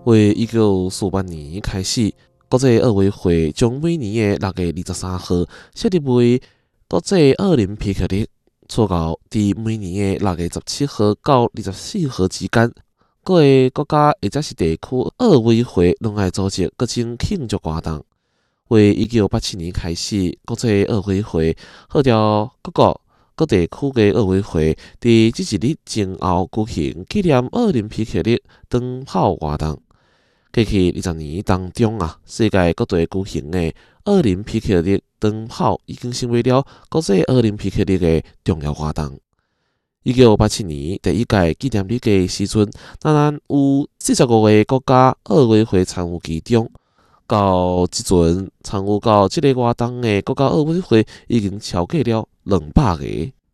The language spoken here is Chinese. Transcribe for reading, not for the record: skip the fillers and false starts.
为1948年开始，国际奥委会将每年的6月23号设立为国际奥林匹克日，错到伫每年的6月17号到24号之间。各个国家或者是地区奥委会拢爱组织各种庆祝活动。为1987年开始，国际奥委会号召各国各地区的奥委会伫即一日前后举行纪念奥林匹克日长跑活动。过去20年当中世界各地举行的奥林匹克日长跑已经成为了国际奥林匹克日的重要活动。1987年第一届纪念日的时阵，咱有45个国家奥委会参与其中。到即阵参与到即个活动的国家奥委会已经超过了200个。